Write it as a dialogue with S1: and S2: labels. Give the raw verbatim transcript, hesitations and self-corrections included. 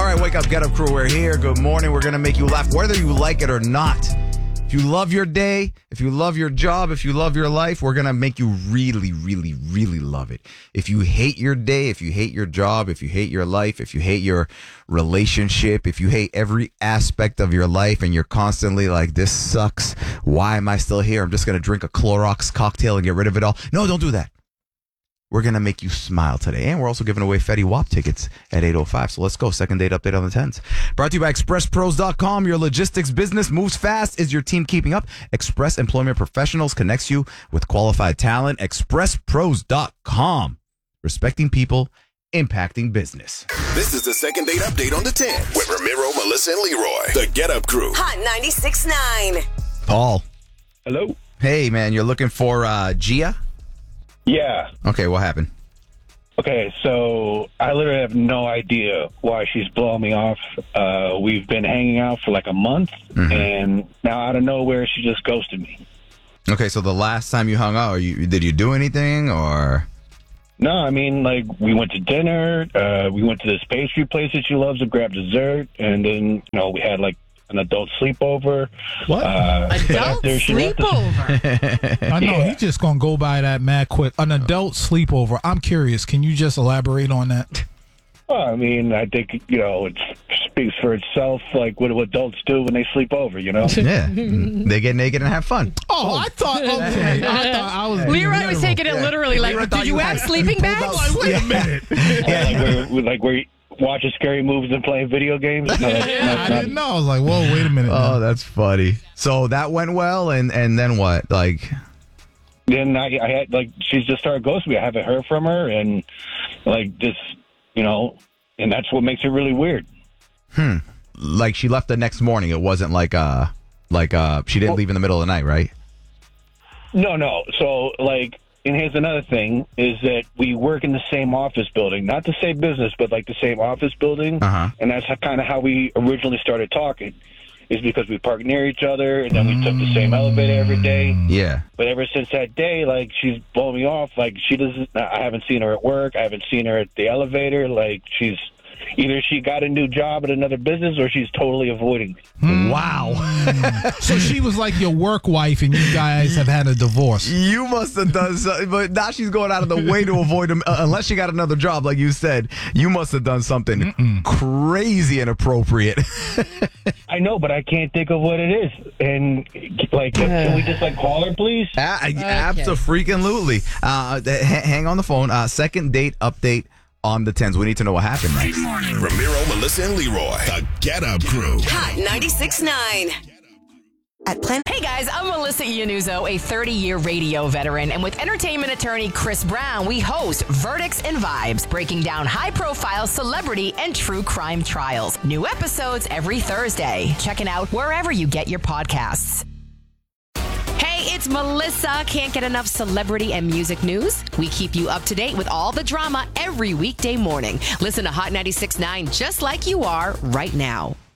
S1: right, wake up, get up, crew. We're here. Good morning. We're going to make you laugh, whether you like it or not. If you love your day, if you love your job, if you love your life, we're going to make you really, really, really love it. If you hate your day, if you hate your job, if you hate your life, if you hate your relationship, if you hate every aspect of your life and you're constantly like, this sucks, why am I still here? I'm just going to drink a Clorox cocktail and get rid of it all. No, don't do that. We're going to make you smile today. And we're also giving away Fetty Wap tickets at eight oh five. So let's go. Second date update on the tens. Brought to you by express pros dot com. Your logistics business moves fast. Is your team keeping up? Express Employment Professionals connects you with qualified talent. express pros dot com. Respecting people, impacting business.
S2: This is the second date update on the tens with Ramiro, Melissa, and Leroy. The Get Up Crew.
S3: Hot ninety-six point nine.
S1: Paul.
S4: Hello?
S1: Hey, man. You're looking for uh, Gia?
S4: Yeah.
S1: Okay, what happened?
S4: Okay, so I literally have no idea why she's blowing me off. Uh, we've been hanging out for like a month, mm-hmm. and now out of nowhere, she just ghosted me.
S1: Okay, so the last time you hung out, you, did you do anything, or?
S4: No, I mean, like, we went to dinner, uh, we went to this pastry place that she loves to grab dessert, and then, you know, we had, like, an adult sleepover.
S5: What?
S4: Uh,
S5: adult
S3: sleepover?
S5: I know,
S4: yeah.
S5: he's just going to go by that mad quick. An adult sleepover. I'm curious. Can you just elaborate on that?
S4: Well, I mean, I think, you know, it speaks for itself, like what do adults do when they sleep over, you know?
S1: Yeah. They get naked and have fun.
S5: Oh, I thought, okay. I thought I was
S3: Leroy was taking it literally. Like, did you have sleeping bags?
S5: Like, wait a minute.
S4: Yeah, like we're, we're, like we're watching scary movies and playing video games. No, that's,
S5: yeah,
S4: that's
S5: I
S4: not,
S5: didn't know. I was like, whoa, wait a minute.
S1: Oh,
S5: now.
S1: that's funny. So that went well, and, and then what? Like,
S4: then I, I had, like, she's just started ghosting me. I haven't heard from her, and, like, just, you know, and that's what makes it really weird.
S1: Hmm. Like, she left the next morning. It wasn't like, uh, like, uh, she didn't
S4: well,
S1: leave in the middle of the night, right?
S4: No, no. So, like, and here's another thing, is that we work in the same office building. Not the same business, but, like, the same office building.
S1: Uh-huh.
S4: And that's kind of how we originally started talking, is because we parked near each other, and then we took the same elevator every day.
S1: Yeah.
S4: But ever since that day, like, she's blowing me off. Like, she doesn't, I haven't seen her at work. I haven't seen her at the elevator. Like, she's, either she got a new job at another business or she's totally avoiding me.
S5: Hmm.
S1: Wow.
S5: So she was like your work wife and you guys have had a divorce.
S1: You must have done something, but now she's going out of the way to avoid him. Uh, unless she got another job, like you said, you must have done something Mm-mm. crazy inappropriate.
S4: I know, but I can't think of what it is. And, like, can we just, like, call her, please?
S1: Uh, okay. Abso-freaking-lutely. Uh, h- hang on the phone. Uh, second date update on the tens. We need to know what happened next.
S2: Ramiro, Melissa, and Leroy. The Get Up Crew.
S3: Hot ninety-six point nine. At Plan- hey guys, I'm Melissa Iannuzzo, a thirty-year radio veteran, and with entertainment attorney Chris Brown, we host Verdicts and Vibes, breaking down high-profile celebrity and true crime trials. New episodes every Thursday. Check it out wherever you get your podcasts. Hey, it's Melissa. Can't get enough celebrity and music news? We keep you up to date with all the drama every weekday morning. Listen to Hot ninety-six point nine just like you are right now.